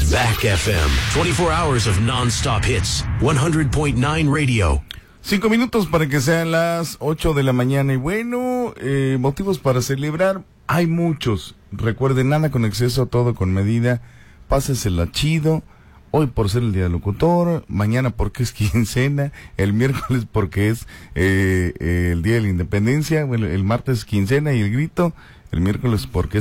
Back FM, 24 hours of non-stop hits, 100.9 radio. 5 minutos para que sean las 8 de la mañana. Y bueno, motivos para celebrar hay muchos. Recuerden, nada con exceso, todo con medida. Pásensela chido. Hoy por ser el día del locutor, mañana porque es quincena, el miércoles porque es el día de la independencia, bueno, el martes quincena y el grito, el miércoles porque